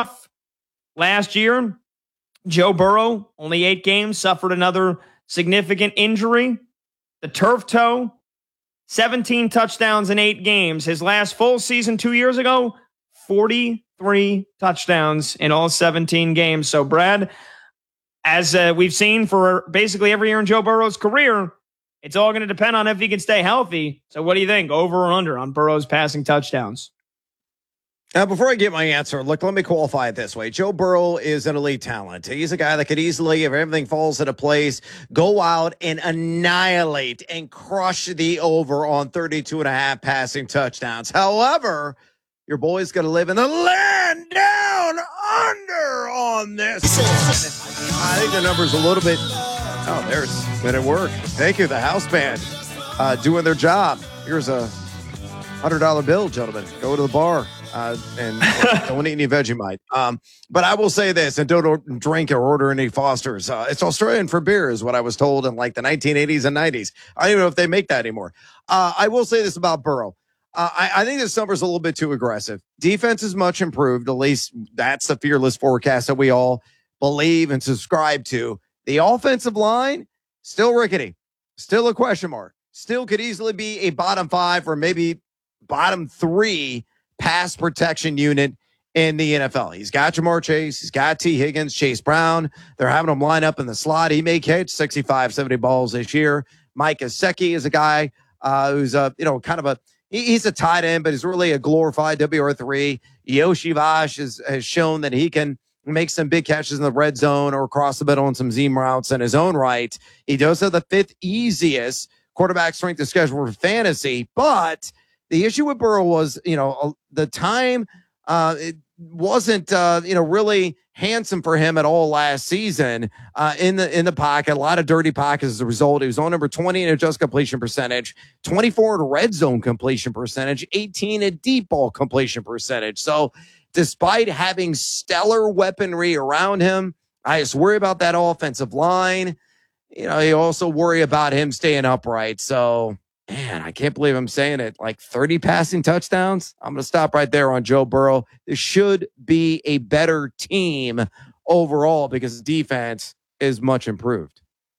tough. Last year, Joe Burrow, only 8 games, suffered another significant injury. The turf toe, 17 touchdowns in 8 games. His last full season 2 years ago, 43 touchdowns in all 17 games. So, Brad, as we've seen for basically every year in Joe Burrow's career, it's all going to depend on if he can stay healthy. So what do you think, over or under on Burrow's passing touchdowns? Now, before I get my answer, look, let me qualify it this way. Joe Burrow is an elite talent. He's a guy that could easily, if everything falls into place, go out and annihilate and crush the over on 32.5 passing touchdowns. However, your boy's going to live in the land down under on this one. I think the number's a little bit. Oh, there's been at work. Thank you, the house band, doing their job. Here's a $100 bill, gentlemen. Go to the bar and don't eat any Vegemite. But I will say this, and don't drink or order any Fosters. It's Australian for beer is what I was told in like the 1980s and 90s. I don't even know if they make that anymore. I will say this about Burrow. I think this number is a little bit too aggressive. Defense is much improved. At least that's the fearless forecast that we all believe and subscribe to. The offensive line, still rickety, still a question mark, still could easily be a bottom 5 or maybe bottom 3 pass protection unit in the NFL. He's got Jamar Chase. He's got T. Higgins, Chase Brown. They're having him line up in the slot. He may catch 65, 70 balls this year. Mike Gesicki is a guy who's kind of he's a tight end, but he's really a glorified WR3. Yoshi Vash has shown that he can make some big catches in the red zone or across the middle on some seam routes in his own right. He does have the 5th easiest quarterback strength of schedule for fantasy, but the issue with Burrow was, the time it wasn't, really handsome for him at all last season in the pocket. A lot of dirty pockets as a result. He was on number 20 in adjusted completion percentage, 24 in red zone completion percentage, 18 in deep ball completion percentage. So despite having stellar weaponry around him, I just worry about that offensive line. You also worry about him staying upright. So, man, I can't believe I'm saying it. Like 30 passing touchdowns. I'm going to stop right there on Joe Burrow. This should be a better team overall because the defense is much improved.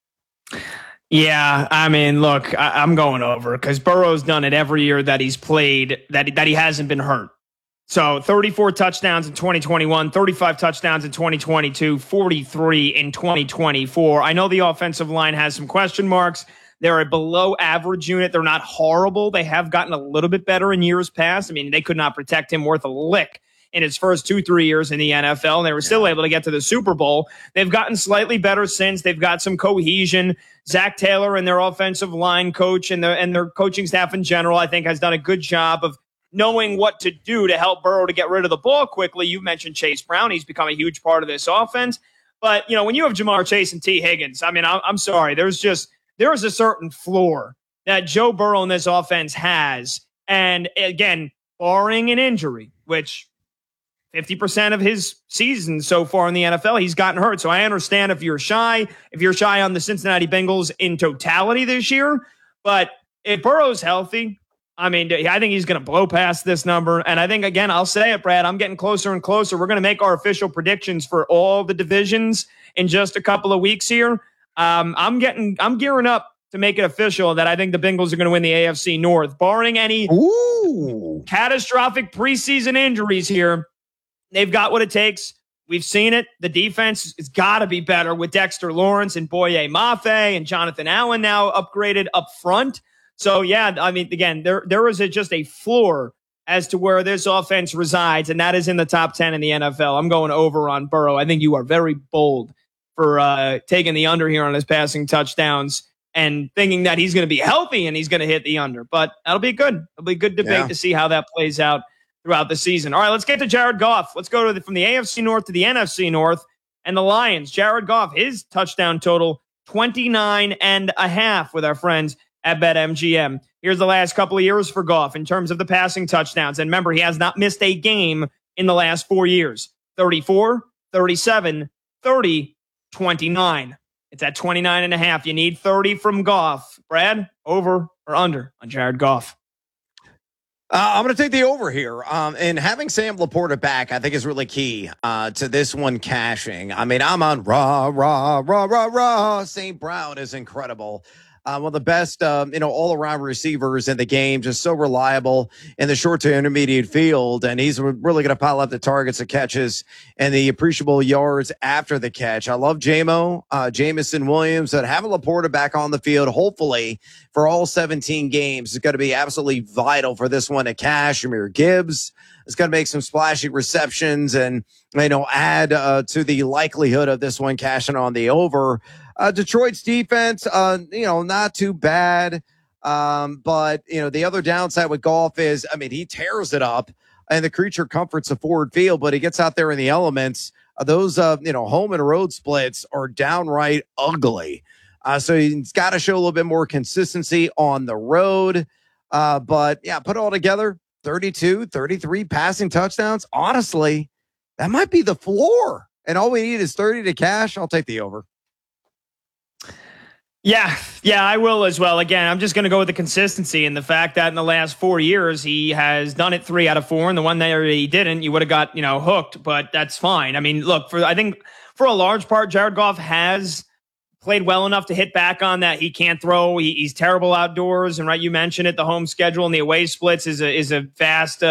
Yeah, I mean, look, I'm going over because Burrow's done it every year that he's played, that he hasn't been hurt. So 34 touchdowns in 2021, 35 touchdowns in 2022, 43 in 2024. I know the offensive line has some question marks. They're a below average unit. They're not horrible. They have gotten a little bit better in years past. I mean, they could not protect him worth a lick in his first 2-3 years in the NFL, and they were still able to get to the Super Bowl. They've gotten slightly better since. They've got some cohesion. Zach Taylor and their offensive line coach and their coaching staff in general, I think, has done a good job of knowing what to do to help Burrow to get rid of the ball quickly. You mentioned Chase Brown. He's become a huge part of this offense. But, when you have Jamar Chase and T. Higgins, I mean, I'm sorry. There is a certain floor that Joe Burrow in this offense has. And, again, barring an injury, which 50% of his season so far in the NFL, he's gotten hurt. So I understand if you're shy on the Cincinnati Bengals in totality this year. But if Burrow's healthy, I mean, I think he's going to blow past this number. And I think, again, I'll say it, Brad, I'm getting closer and closer. We're going to make our official predictions for all the divisions in just a couple of weeks here. I'm gearing up to make it official that I think the Bengals are going to win the AFC North, barring any catastrophic preseason injuries here. They've got what it takes. We've seen it. The defense has got to be better with Dexter Lawrence and Boye Mafe and Jonathan Allen now upgraded up front. So, yeah, I mean, again, there is just a floor as to where this offense resides, and that is in the top 10 in the NFL. I'm going over on Burrow. I think you are very bold for taking the under here on his passing touchdowns and thinking that he's going to be healthy and he's going to hit the under. But that'll be good. It'll be a good debate to see how that plays out throughout the season. All right, let's get to Jared Goff. Let's go from the AFC North to the NFC North and the Lions. Jared Goff, his touchdown total, 29.5 with our friends at BetMGM. Here's the last couple of years for Goff in terms of the passing touchdowns. And remember, he has not missed a game in the last 4 years. 34, 37, 30, 29. It's at 29.5. You need 30 from Goff. Brad, over or under on Jared Goff? I'm going to take the over here. And having Sam Laporta back, I think, is really key to this one cashing. I mean, I'm on rah. St. Brown is incredible. One of the best, all-around receivers in the game, just so reliable in the short to intermediate field. And he's really going to pile up the targets, the catches, and the appreciable yards after the catch. I love Jamison Williams, and having Laporta back on the field, hopefully, for all 17 games is going to be absolutely vital for this one to cash. Jahmyr Gibbs is going to make some splashy receptions and, add to the likelihood of this one cashing on the over. Detroit's defense, not too bad. But, the other downside with Goff is, he tears it up and the creature comforts the forward field, but he gets out there in the elements. Those, home and road splits are downright ugly. So he's got to show a little bit more consistency on the road. But yeah, put it all together, 32, 33 passing touchdowns. Honestly, that might be the floor. And all we need is 30 to cash. I'll take the over. Yeah, I will as well. Again, I'm just going to go with the consistency and the fact that in the last 4 years, he has done it 3 out of 4. And the one that he didn't, you would have got, hooked, but that's fine. I mean, look, I think for a large part, Jared Goff has played well enough to hit back on that. He can't throw. He's terrible outdoors. And you mentioned it, the home schedule and the away splits is a vast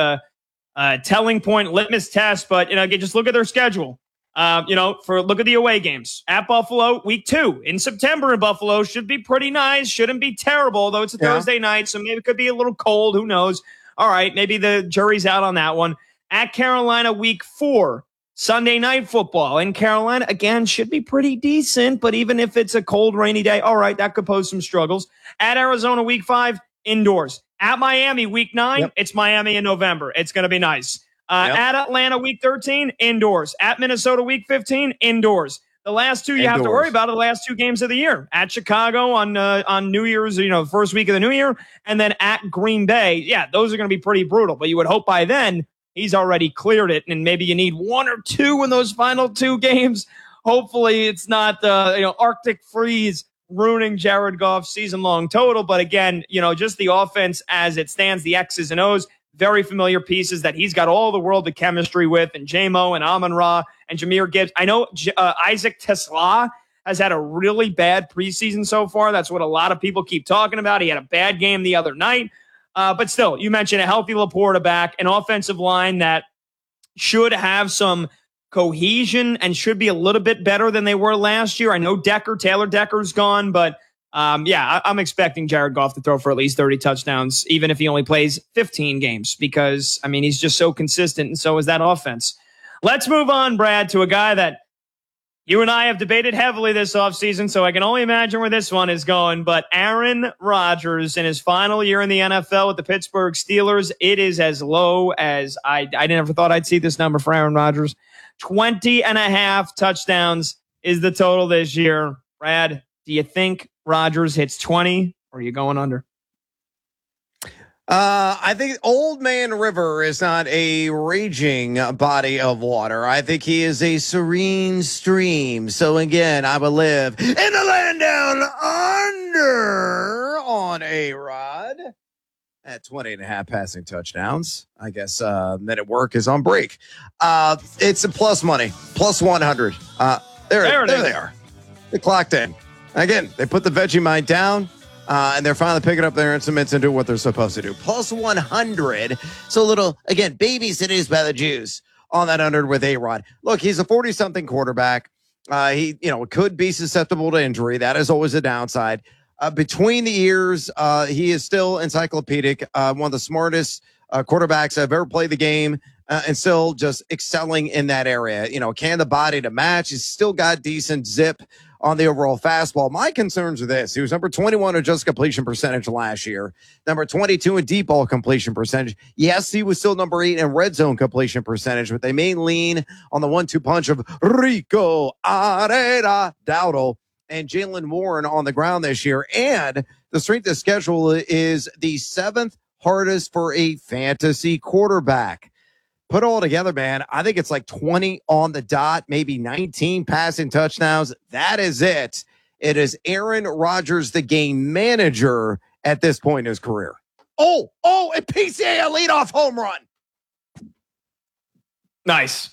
telling point, litmus test. But, just look at their schedule. Look at the away games at Buffalo, week 2 in September in Buffalo should be pretty nice. Shouldn't be terrible, though it's a Thursday night. So maybe it could be a little cold. Who knows? All right. Maybe the jury's out on that one. At Carolina, week 4, Sunday night football in Carolina, again, should be pretty decent. But even if it's a cold, rainy day, all right, that could pose some struggles. At Arizona, week 5, indoors. At Miami, week 9, It's Miami in November. It's going to be nice. At Atlanta, week 13, indoors. At Minnesota, week 15, indoors. The last 2 you have to worry about are the last 2 games of the year. At Chicago on New Year's, first week of the new year, and then at Green Bay. Yeah, those are going to be pretty brutal. But you would hope by then he's already cleared it, and maybe you need 1 or 2 in those final 2 games. Hopefully it's not Arctic freeze ruining Jared Goff's season-long total. But again, just the offense as it stands, the X's and O's, very familiar pieces that he's got all the world of chemistry with, and J-Mo and Amon-Ra and Jahmyr Gibbs. I know Isaac Tesla has had a really bad preseason so far. That's what a lot of people keep talking about. He had a bad game the other night. But still, you mentioned a healthy Laporta back, an offensive line that should have some cohesion and should be a little bit better than they were last year. I know Taylor Decker's gone, but I'm expecting Jared Goff to throw for at least 30 touchdowns, even if he only plays 15 games, because, he's just so consistent, and so is that offense. Let's move on, Brad, to a guy that you and I have debated heavily this offseason, so I can only imagine where this one is going. But Aaron Rodgers, in his final year in the NFL with the Pittsburgh Steelers, it is as low as I never thought I'd see this number for Aaron Rodgers. 20.5 touchdowns is the total this year. Brad, do you think Rodgers hits 20, or are you going under? I think Old Man River is not a raging body of water. I think he is a serene stream. So again, I will live in the land down under on A-Rod at 20.5 passing touchdowns. I guess Men at Work is on break. It's a plus money, plus 100. There they are. They clocked in. Again, they put the Vegemite down, and they're finally picking up their instruments and doing what they're supposed to do. Plus 100. So a little, again, babies it is by the Jews on that 100 with A-Rod. Look, he's a 40-something quarterback. He could be susceptible to injury. That is always a downside. Between the ears, he is still encyclopedic, one of the smartest quarterbacks I've ever played the game, and still just excelling in that area. Can the body to match? He's still got decent zip on the overall fastball. My concerns are this. He was number 21 in just completion percentage last year, number 22 in deep ball completion percentage. Yes, he was still number 8 in red zone completion percentage, but they may lean on the 1-2 punch of Rico Arera Dowdle and Jaylen Warren on the ground this year. And the strength of schedule is the 7th hardest for a fantasy quarterback. Put all together, man, I think it's like 20 on the dot, maybe 19 passing touchdowns. That is it. It is Aaron Rodgers, the game manager, at this point in his career. and PCA a leadoff home run. Nice.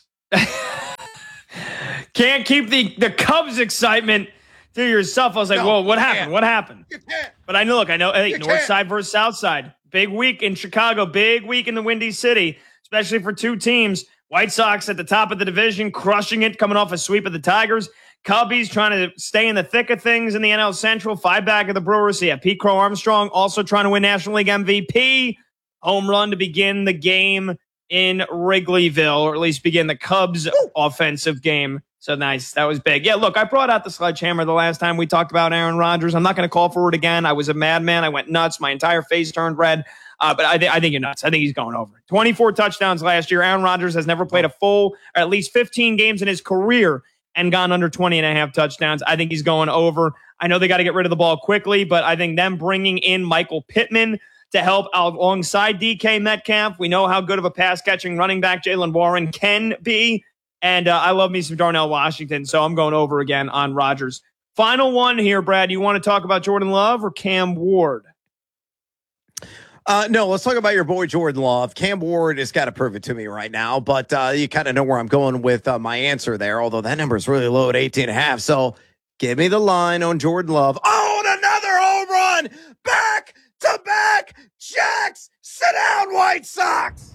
Can't keep the Cubs excitement to yourself. I was like, whoa, what happened? What happened? But I know, hey, north side versus south side. Big week in Chicago, big week in the Windy City, especially for two teams. White Sox at the top of the division, crushing it, coming off a sweep of the Tigers. Cubbies trying to stay in the thick of things in the NL Central. 5 back of the Brewers. So yeah, Pete Crow Armstrong also trying to win National League MVP. Home run to begin the game in Wrigleyville, or at least begin the Cubs offensive game. So nice. That was big. Yeah, look, I brought out the sledgehammer the last time we talked about Aaron Rodgers. I'm not going to call for it again. I was a madman. I went nuts. My entire face turned red. But I think you're nuts. I think he's going over. 24 touchdowns last year. Aaron Rodgers has never played a full, or at least 15 games in his career and gone under 20 and a half touchdowns. I think he's going over. I know they got to get rid of the ball quickly, but I think them bringing in Michael Pittman to help out alongside DK Metcalf. We know how good of a pass-catching running back Jaylen Warren can be. And I love me some Darnell Washington, so I'm going over again on Rodgers. Final one here, Brad. You want to talk about Jordan Love or Cam Ward? No, let's talk about your boy Jordan Love. Cam Ward has got to prove it to me right now, but you kind of know where I'm going with my answer there, although that number is really low at 18.5. So give me the line on Jordan Love. Oh, and another home run! Back-to-back Jacks! Sit down, White Sox!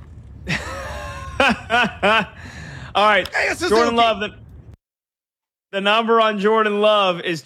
All right, hey, Jordan Love, the number on Jordan Love is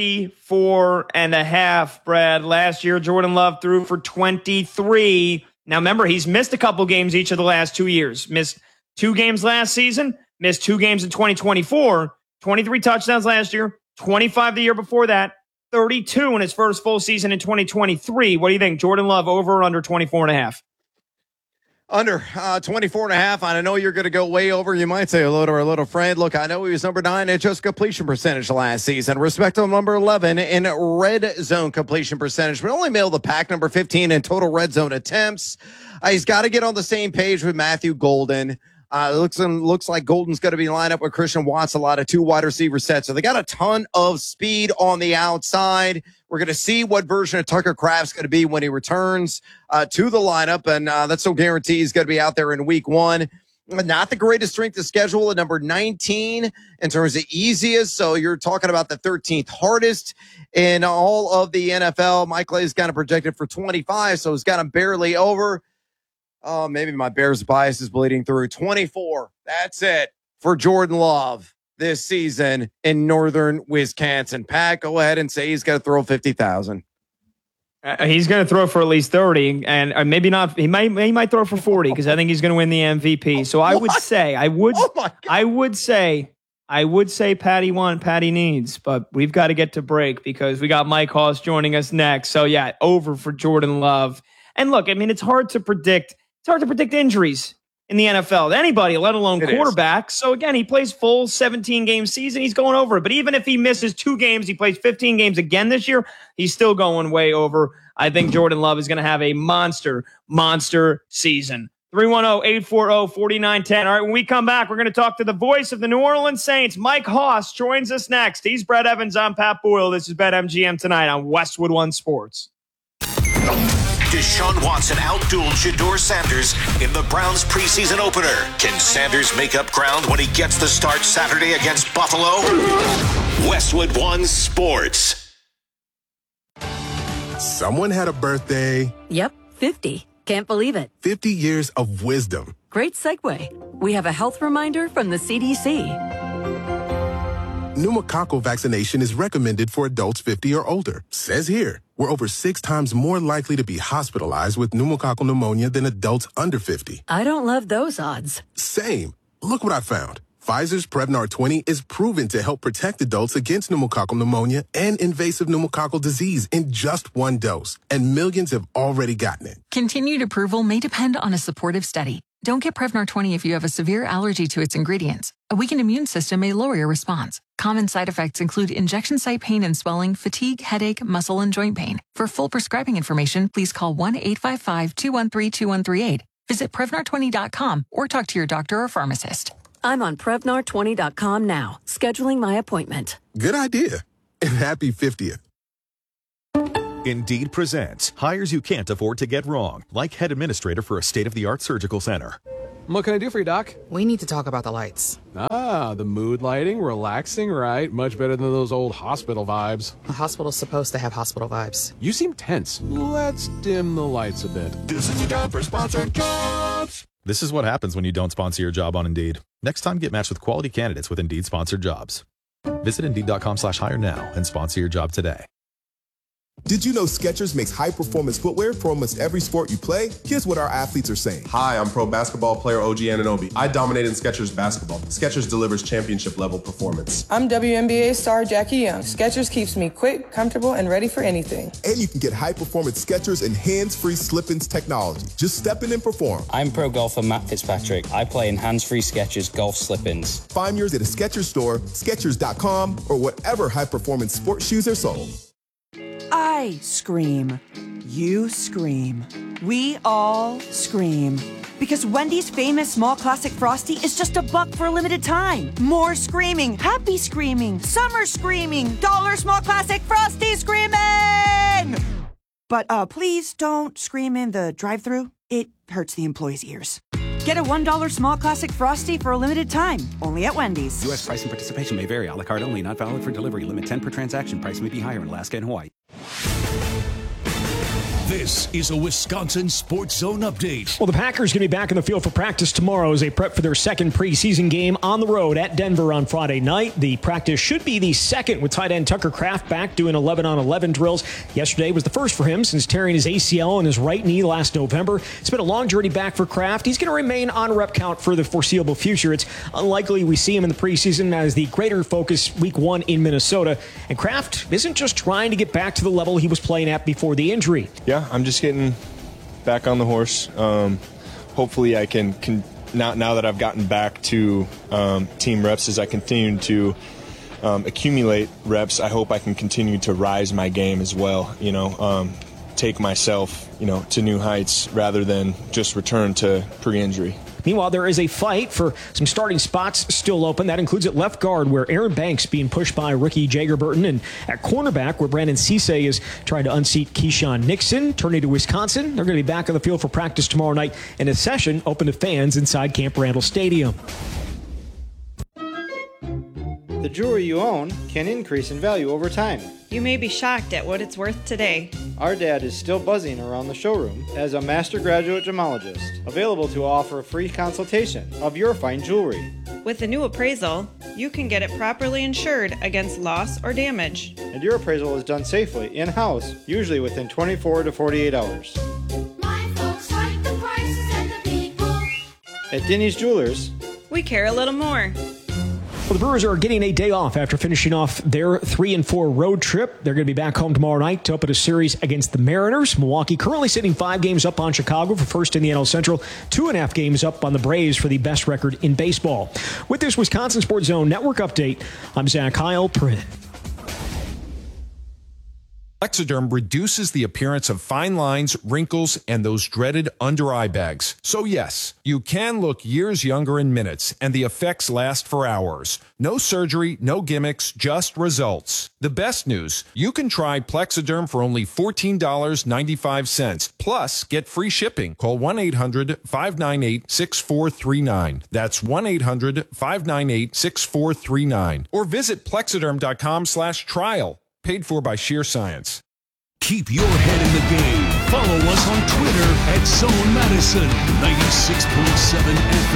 24.5, Brad. Last year, Jordan Love threw for 23. Now, remember, he's missed a couple games each of the last 2 years. Missed 2 games last season, missed 2 games in 2024, 23 touchdowns last year, 25 the year before that, 32 in his first full season in 2023. What do you think? Jordan Love over or under 24.5? Under 24.5. I know you're going to go way over. You might say hello to our little friend. Look, I know he was number 9 in just completion percentage last season. Respect him, number 11 in red zone completion percentage, but only mailed the pack, number 15 in total red zone attempts. He's got to get on the same page with Matthew Golden. Looks like Golden's going to be lined up with Christian Watts, a lot of 2 wide receiver sets. So they got a ton of speed on the outside. We're going to see what version of Tucker Kraft's going to be when he returns to the lineup. And that's no guarantee he's going to be out there in week 1. Not the greatest strength of schedule at number 19 in terms of easiest. So you're talking about the 13th hardest in all of the NFL. Mike Clay's kind of projected for 25, so he's got him barely over. Oh, maybe my Bears bias is bleeding through. 24. That's it for Jordan Love this season in northern Wisconsin. Pat, go ahead and say he's got to throw 50,000. He's going to throw for at least 30, and maybe not. He might throw for 40 because I think he's going to win the MVP. So I would say Patty won, Patty needs, but we've got to get to break because we got Mike Hoss joining us next. So yeah, over for Jordan Love. And look, I mean, it's hard to predict injuries in the NFL. Anybody, let alone quarterbacks. So again, he plays full 17-game season. He's going over it. But even if he misses 2 games, he plays 15 games again this year, he's still going way over. I think Jordan Love is going to have a monster season. 310-840-4910. All right, when we come back, we're going to talk to the voice of the New Orleans Saints. Mike Hoss joins us next. He's Brett Evans. I'm Pat Boyle. This is BetMGM tonight on Westwood One Sports. Deshaun Watson outdueled Shedeur Sanders in the Browns preseason opener. Can Sanders make up ground when he gets the start Saturday against Buffalo? Westwood One Sports. Someone had a birthday. Yep, 50. Can't believe it. 50 years of wisdom. Great segue. We have a health reminder from the CDC. Pneumococcal vaccination is recommended for adults 50 or older. Says here, we're over 6 times more likely to be hospitalized with pneumococcal pneumonia than adults under 50. I don't love those odds. Same. Look what I found. Pfizer's Prevnar 20 is proven to help protect adults against pneumococcal pneumonia and invasive pneumococcal disease in just 1 dose. And millions have already gotten it. Continued approval may depend on a supportive study. Don't get Prevnar 20 if you have a severe allergy to its ingredients. A weakened immune system may lower your response. Common side effects include injection site pain and swelling, fatigue, headache, muscle, and joint pain. For full prescribing information, please call 1-855-213-2138. Visit Prevnar20.com or talk to your doctor or pharmacist. I'm on Prevnar20.com now, scheduling my appointment. Good idea. And happy 50th. Indeed presents hires you can't afford to get wrong, like head administrator for a state-of-the-art surgical center. What can I do for you, Doc? We need to talk about the lights. Ah, the mood lighting, relaxing, right? Much better than those old hospital vibes. A hospital's supposed to have hospital vibes. You seem tense. Let's dim the lights a bit. This is your job for sponsored jobs. This is what happens when you don't sponsor your job on Indeed. Next time, get matched with quality candidates with Indeed-sponsored jobs. Visit Indeed.com/hire now and sponsor your job today. Did you know Skechers makes high-performance footwear for almost every sport you play? Here's what our athletes are saying. Hi, I'm pro basketball player OG Anunoby. I dominate in Skechers basketball. Skechers delivers championship-level performance. I'm WNBA star Jackie Young. Skechers keeps me quick, comfortable, and ready for anything. And you can get high-performance Skechers and hands-free slip-ins technology. Just step in and perform. I'm pro golfer Matt Fitzpatrick. I play in hands-free Skechers golf slip-ins. Find yours at a Skechers store, Skechers.com, or whatever high-performance sports shoes are sold. I scream. You scream. We all scream. Because Wendy's famous small classic Frosty is just $1 for a limited time. More screaming, happy screaming, summer screaming, dollar small classic Frosty screaming! But please don't scream in the drive-thru. It hurts the employees' ears. Get a $1 small classic Frosty for a limited time, only at Wendy's. U.S. price and participation may vary. A la carte only. Not valid for delivery. Limit 10 per transaction. Price may be higher in Alaska and Hawaii. This is a Wisconsin Sports Zone update. Well, the Packers going to be back in the field for practice tomorrow as they prep for their second preseason game on the road at Denver on Friday night. The practice should be the second with tight end Tucker Kraft back doing 11-on-11 drills. Yesterday was the first for him since tearing his ACL in his right knee last November. It's been a long journey back for Kraft. He's going to remain on rep count for the foreseeable future. It's unlikely we see him in the preseason as the greater focus week 1 in Minnesota. And Kraft isn't just trying to get back to the level he was playing at before the injury. Yeah, I'm just getting back on the horse. Hopefully I can now that I've gotten back to team reps, as I continue to accumulate reps, I hope I can continue to rise my game as well, take myself, to new heights rather than just return to pre-injury. Meanwhile, there is a fight for some starting spots still open. That includes at left guard, where Aaron Banks being pushed by rookie Jager Burton, and at cornerback, where Brandon Cisse is trying to unseat Keyshawn Nixon. Turning to Wisconsin, they're going to be back on the field for practice tomorrow night in a session open to fans inside Camp Randall Stadium. The jewelry you own can increase in value over time. You may be shocked at what it's worth today. Our dad is still buzzing around the showroom as a master graduate gemologist, available to offer a free consultation of your fine jewelry. With the new appraisal, you can get it properly insured against loss or damage. And your appraisal is done safely, in-house, usually within 24 to 48 hours. My folks like the prices and the people. At Denny's Jewelers, we care a little more. Well, the Brewers are getting a day off after finishing off their 3-4 road trip. They're going to be back home tomorrow night to open a series against the Mariners. Milwaukee currently sitting 5 games up on Chicago for first in the NL Central, 2.5 games up on the Braves for the best record in baseball. With this Wisconsin Sports Zone Network update, I'm Zach Heilprin. Plexiderm reduces the appearance of fine lines, wrinkles, and those dreaded under-eye bags. So yes, you can look years younger in minutes, and the effects last for hours. No surgery, no gimmicks, just results. The best news, you can try Plexiderm for only $14.95. Plus, get free shipping. Call 1-800-598-6439. That's 1-800-598-6439. Or visit plexiderm.com/trial. Paid for by Sheer Science. Keep your head in the game. Follow us on Twitter @ZoneMadison 96.7 FM.